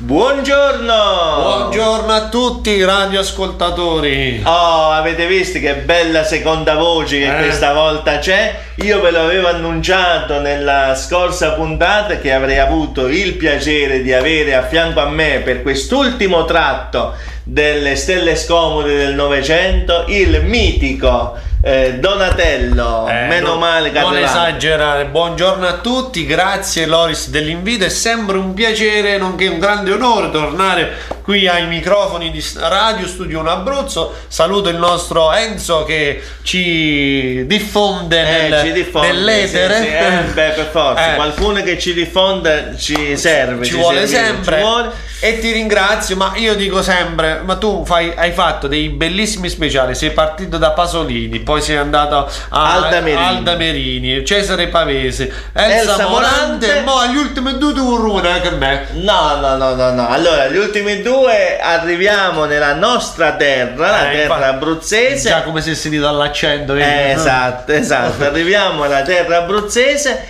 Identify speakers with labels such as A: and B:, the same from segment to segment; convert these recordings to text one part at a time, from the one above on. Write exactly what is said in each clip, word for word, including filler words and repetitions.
A: Buongiorno!
B: Buongiorno a tutti radioascoltatori.
A: Oh, avete visto che bella seconda voce che eh. questa volta c'è? Io ve l'avevo annunciato nella scorsa puntata che avrei avuto il piacere di avere a fianco a me per quest'ultimo tratto delle stelle scomode del Novecento il mitico eh, Donatello. Eh, meno
B: non,
A: male che
B: non esagerare. Buongiorno a tutti, grazie Loris dell'invito, è sempre un piacere nonché un grande onore tornare qui ai microfoni di Radio Studio Uno Abruzzo. Saluto il nostro Enzo che ci diffonde,
A: eh,
B: nel,
A: ci diffonde
B: nell'etere.
A: Sì, sì. Eh, beh, per forza, eh. qualcuno che ci diffonda ci serve,
B: ci,
A: ci
B: vuole
A: serve,
B: sempre
A: ci vuole.
B: E ti ringrazio, ma io dico sempre, ma tu fai, hai fatto dei bellissimi speciali, sei partito da Pasolini, poi sei andato a
A: Alda Merini,
B: Alda Merini Cesare Pavese, Elsa,
A: Elsa Morante,
B: Morante, ma gli ultimi due tu runa anche a me.
A: No, no, no, no, no. Allora, gli ultimi due arriviamo nella nostra terra, la
B: eh,
A: terra
B: infatti,
A: abruzzese.
B: Già come si è sentito all'accento.
A: Eh, esatto, esatto. Arriviamo alla terra abruzzese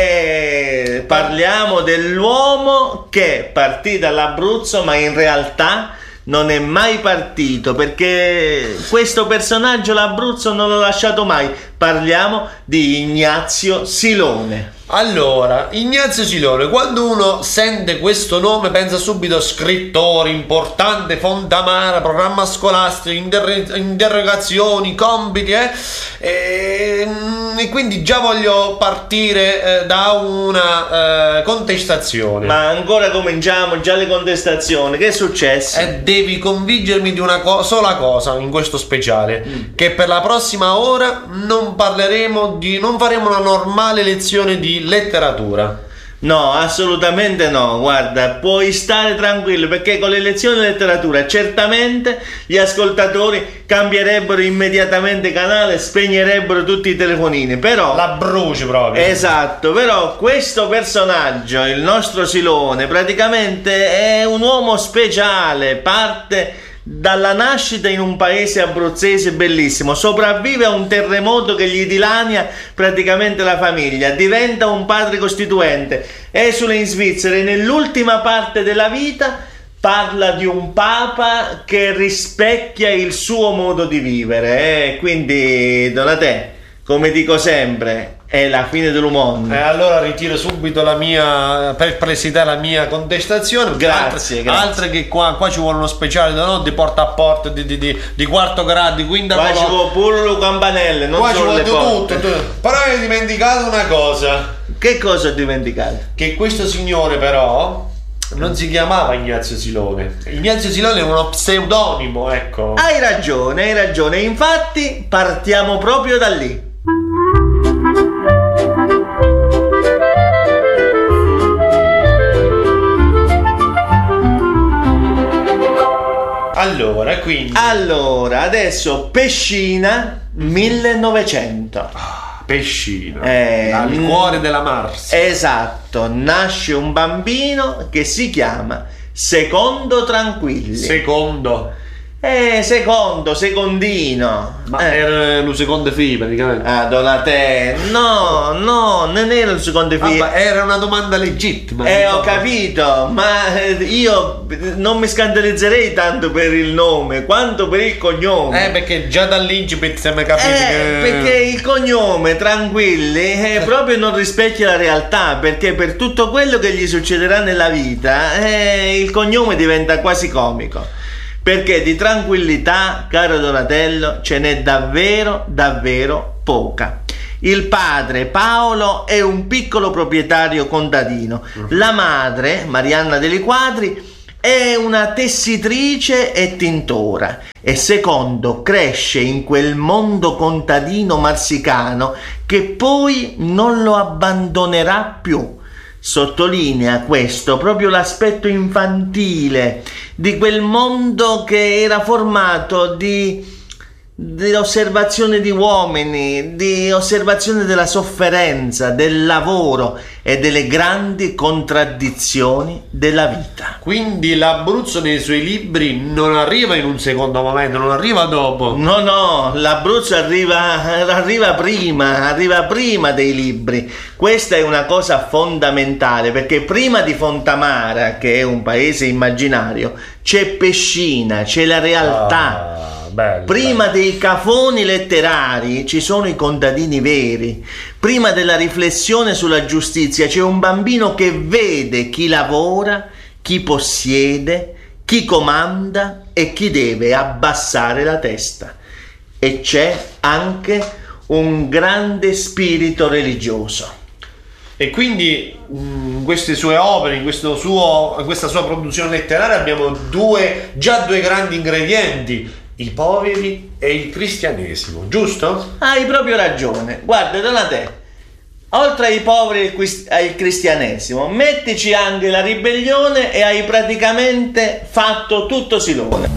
A: e parliamo dell'uomo che partì dall'Abruzzo ma in realtà non è mai partito, perché questo personaggio l'Abruzzo non l'ha lasciato mai. Parliamo di Ignazio Silone.
B: Allora, Ignazio Silone, quando uno sente questo nome pensa subito a scrittore importante, Fontamara, programma scolastico, inter- interrogazioni, compiti, eh? E, e quindi già voglio partire eh, da una eh, contestazione.
A: Ma ancora cominciamo, già le contestazioni, che è successo?
B: E devi convincermi di una co- sola cosa in questo speciale, mm. che per la prossima ora non parleremo di, non faremo una normale lezione di letteratura.
A: No, assolutamente no. Guarda, puoi stare tranquillo, perché con le lezioni di letteratura certamente gli ascoltatori cambierebbero immediatamente canale, spegnerebbero tutti i telefonini. Però
B: la bruci proprio.
A: Esatto, però questo personaggio, il nostro Silone, praticamente è un uomo speciale, parte dalla nascita in un paese abruzzese bellissimo, sopravvive a un terremoto che gli dilania praticamente la famiglia, diventa un padre costituente, esula in Svizzera e nell'ultima parte della vita parla di un papa che rispecchia il suo modo di vivere, eh? Quindi Donatè, come dico sempre, è la fine del mondo.
B: E eh, allora ritiro subito la mia perplessità, la mia contestazione.
A: Grazie,
B: altre,
A: grazie.
B: altre che qua, qua ci vuole uno speciale no? di porta a porta, di, di, di, di quarto grado, di quinta
A: qua
B: colonna.
A: Qua ci vuole pure le campanelle, non
B: qua
A: solo le porte.
B: Tutto, tutto. Però hai dimenticato una cosa.
A: Che cosa ho dimenticato?
B: Che questo signore però non si chiamava Ignazio Silone. Ignazio Silone è uno pseudonimo, ecco.
A: Hai ragione, hai ragione. Infatti partiamo proprio da lì.
B: Allora, quindi
A: Allora, adesso Pescina millenovecento.
B: Ah, Pescina,
A: eh,
B: al cuore della Mars.
A: Esatto, nasce un bambino che si chiama Secondo Tranquilli.
B: Secondo.
A: Eh, secondo, secondino.
B: Ma
A: eh.
B: era un secondo figlio praticamente.
A: Ah, Donatè, no, no, non era un secondo figlio.
B: Ah, era una domanda legittima.
A: Eh, ho capito, ma io non mi scandalizzerei tanto per il nome quanto per il cognome.
B: Eh, perché già dall'incipit siamo capiti
A: eh,
B: che...
A: perché il cognome Tranquilli eh, proprio non rispecchia la realtà, perché per tutto quello che gli succederà nella vita eh, il cognome diventa quasi comico. Perché di tranquillità, caro Donatello, ce n'è davvero, davvero poca. Il padre, Paolo, è un piccolo proprietario contadino. La madre, Marianna dei Quadri, è una tessitrice e tintora. E Secondo cresce in quel mondo contadino marsicano che poi non lo abbandonerà più. Sottolinea questo proprio l'aspetto infantile di quel mondo che era formato di di osservazione di uomini, di osservazione della sofferenza, del lavoro e delle grandi contraddizioni della vita.
B: Quindi l'Abruzzo nei suoi libri non arriva in un secondo momento, non arriva dopo.
A: No, no, l'Abruzzo arriva, arriva prima, arriva prima dei libri. Questa è una cosa fondamentale, perché prima di Fontamara, che è un paese immaginario, c'è Pescina, c'è la realtà.
B: Ah. Bello,
A: Prima
B: bello.
A: dei cafoni letterari ci sono i contadini veri. Prima della riflessione sulla giustizia c'è un bambino che vede chi lavora, chi possiede, chi comanda e chi deve abbassare la testa. E c'è anche un grande spirito religioso.
B: E quindi in queste sue opere, in, questo suo, in questa sua produzione letteraria abbiamo due, già due grandi ingredienti: i poveri e il cristianesimo, giusto?
A: Hai proprio ragione. Guarda, Donatè, oltre ai poveri e al cristianesimo, mettici anche la ribellione e hai praticamente fatto tutto Silone.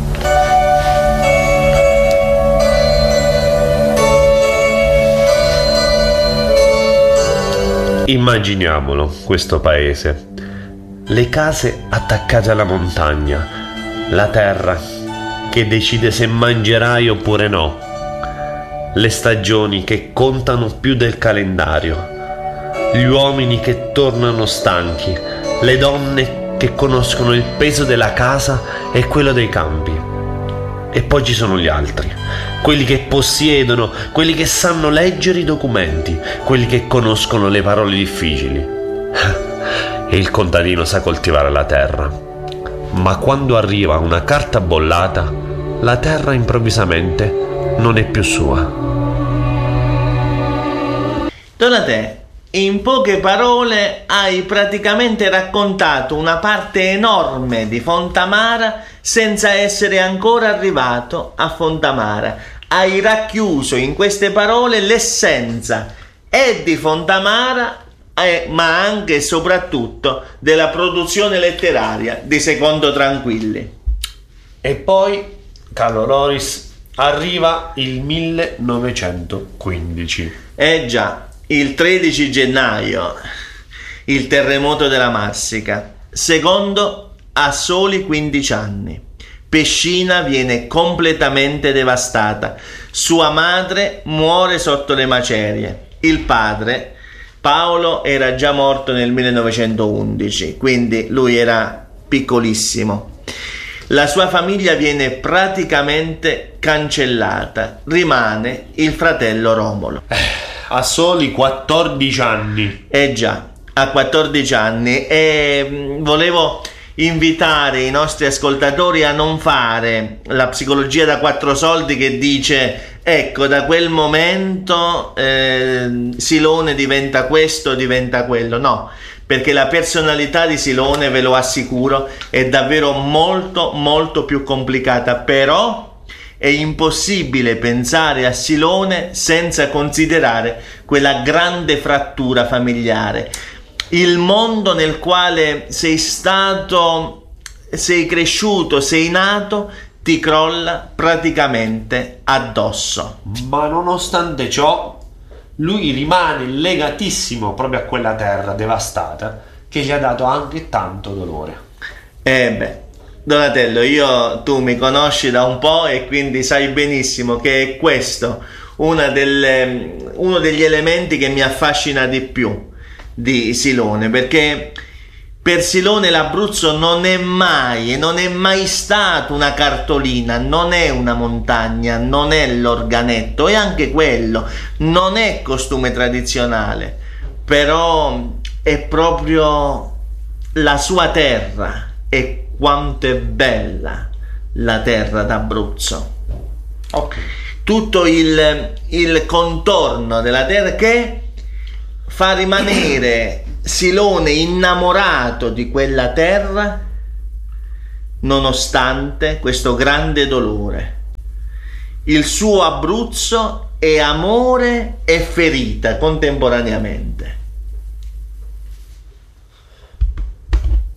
B: Immaginiamolo, questo paese. Le case attaccate alla montagna, la terra che decide se mangerai oppure no, le stagioni che contano più del calendario, gli uomini che tornano stanchi, le donne che conoscono il peso della casa e quello dei campi. E poi ci sono gli altri, quelli che possiedono, quelli che sanno leggere i documenti, quelli che conoscono le parole difficili. E il contadino sa coltivare la terra, ma quando arriva una carta bollata, la terra improvvisamente non è più sua.
A: Donatè, in poche parole hai praticamente raccontato una parte enorme di Fontamara senza essere ancora arrivato a Fontamara. Hai racchiuso in queste parole l'essenza e di Fontamara eh, ma anche e soprattutto della produzione letteraria di Secondo Tranquilli.
B: E poi, Carlo Loris, arriva il millenovecentoquindici.
A: Eh già, il tredici gennaio, il terremoto della Marsica. Secondo ha soli quindici anni. Pescina viene completamente devastata. Sua madre muore sotto le macerie. Il padre, Paolo, era già morto nel millenovecentoundici, quindi lui era piccolissimo. La sua famiglia viene praticamente cancellata. Rimane il fratello Romolo.
B: Eh, ha soli quattordici anni.
A: Eh già, ha quattordici anni e volevo invitare i nostri ascoltatori a non fare la psicologia da quattro soldi che dice ecco da quel momento eh, Silone diventa questo, diventa quello. No, perché la personalità di Silone, ve lo assicuro, è davvero molto molto più complicata. Però è impossibile pensare a Silone senza considerare quella grande frattura familiare. Il mondo nel quale sei stato, sei cresciuto, sei nato, ti crolla praticamente addosso.
B: Ma nonostante ciò, lui rimane legatissimo proprio a quella terra devastata che gli ha dato anche tanto dolore.
A: Eh beh, Donatello, io tu mi conosci da un po' e quindi sai benissimo che è questo una delle, uno degli elementi che mi affascina di più di Silone, perché per Silone l'Abruzzo non è mai, non è mai stato una cartolina, non è una montagna, non è l'organetto, e anche quello non è costume tradizionale, però è proprio la sua terra. E quanto è bella la terra d'Abruzzo.
B: Ok.
A: Tutto il, il contorno della terra che fa rimanere Silone innamorato di quella terra nonostante questo grande dolore. Il suo Abruzzo è amore e ferita contemporaneamente.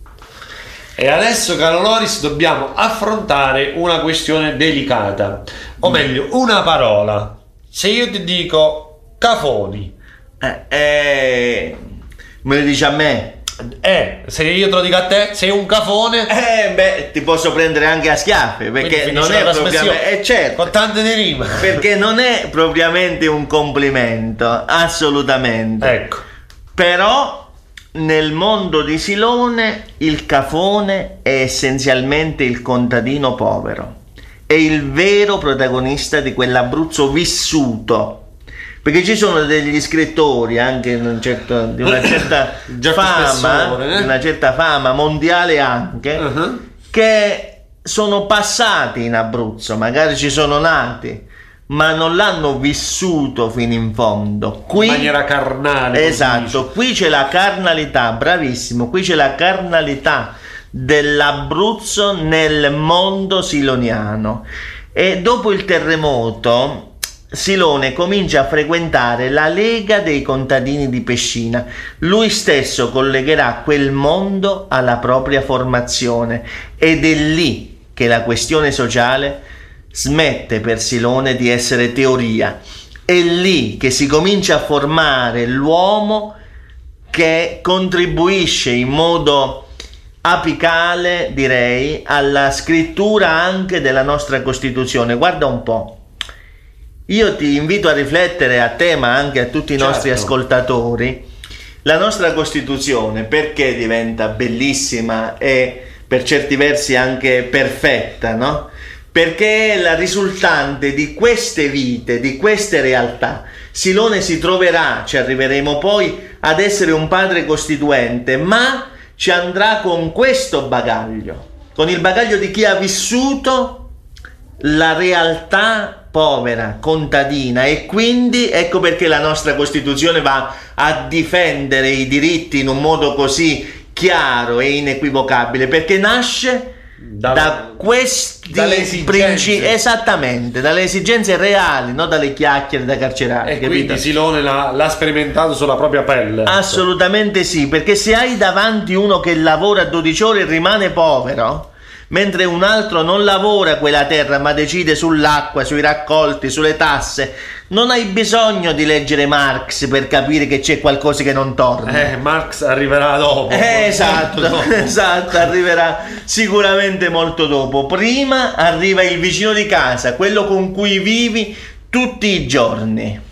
B: E adesso, caro Loris, dobbiamo affrontare una questione delicata. o meglio, una parola. Se io ti dico cafoni,
A: Eh, eh, me lo dici a me?
B: eh, se io te lo dico a te, sei un cafone.
A: Eh, beh, ti posso prendere anche a schiaffi, perché
B: Quindi
A: non
B: finisce
A: è
B: la
A: propriamente...
B: trasmissione.
A: Eh, certo.
B: Con tante di rima.
A: Perché non è propriamente un complimento, assolutamente.
B: Ecco.
A: Però nel mondo di Silone il cafone è essenzialmente il contadino povero. È il vero protagonista di quell'Abruzzo vissuto. Perché ci sono degli scrittori anche di, un certo, di una certa fama,
B: spessore, eh?
A: di una certa fama mondiale anche,
B: Uh-huh.
A: che sono passati in Abruzzo, magari ci sono nati, ma non l'hanno vissuto fino in fondo. Qui,
B: in maniera carnale.
A: esatto, qui c'è la carnalità, bravissimo, qui c'è la carnalità dell'Abruzzo nel mondo siloniano. E dopo il terremoto Silone comincia a frequentare la Lega dei contadini di Pescina. Lui stesso collegherà quel mondo alla propria formazione ed è lì che la questione sociale smette per Silone di essere teoria. È lì che si comincia a formare l'uomo che contribuisce in modo apicale, direi, alla scrittura anche della nostra Costituzione. Guarda un po'. Io ti invito a riflettere, a te ma anche a tutti i nostri
B: Certo.
A: ascoltatori. La nostra Costituzione perché diventa bellissima e per certi versi anche perfetta, no? Perché è la risultante di queste vite, di queste realtà. Silone si troverà, ci arriveremo poi, ad essere un padre costituente, ma ci andrà con questo bagaglio, con il bagaglio di chi ha vissuto la realtà povera, contadina, e quindi ecco perché la nostra Costituzione va a difendere i diritti in un modo così chiaro e inequivocabile, perché nasce
B: Da-
A: da questi
B: dalle esigenze.
A: principi, esattamente, dalle esigenze reali, non dalle chiacchiere da carcerati,
B: E
A: capito?
B: quindi Silone l'ha, l'ha sperimentato sulla propria pelle.
A: Assolutamente sì, perché se hai davanti uno che lavora dodici ore e rimane povero, mentre un altro non lavora quella terra ma decide sull'acqua, sui raccolti, sulle tasse, non hai bisogno di leggere Marx per capire che c'è qualcosa che non torna.
B: Eh, Marx arriverà dopo.
A: Eh, esatto,
B: Molto dopo.
A: esatto, arriverà sicuramente molto dopo. Prima arriva il vicino di casa, quello con cui vivi tutti i giorni.